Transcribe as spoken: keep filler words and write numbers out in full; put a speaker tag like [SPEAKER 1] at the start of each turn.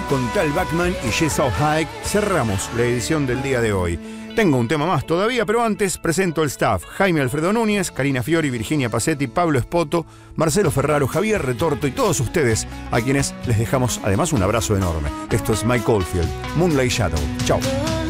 [SPEAKER 1] con Tal Bachman y Jesse Hayek cerramos la edición del día de hoy. Tengo un tema más todavía, pero antes presento el staff: Jaime Alfredo Núñez, Karina Fiori, Virginia Pacetti, Pablo Espoto, Marcelo Ferraro, Javier Retorto y todos ustedes, a quienes les dejamos además un abrazo enorme. Esto es Mike Oldfield, Moonlight Shadow. Chao.